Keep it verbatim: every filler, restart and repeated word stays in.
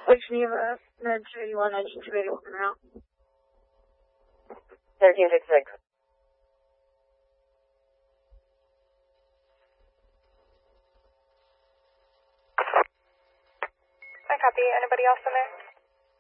Which Neva, Med two eighty-one, Edge two eighty-one route. thirteen sixty-six. I copy. Anybody else in there?